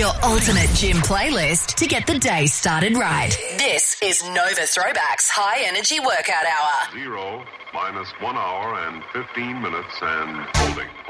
Your ultimate gym playlist to get the day started right. This is Nova Throwback's High Energy Workout Hour. 0 minus 1 hour and 15 minutes and holding.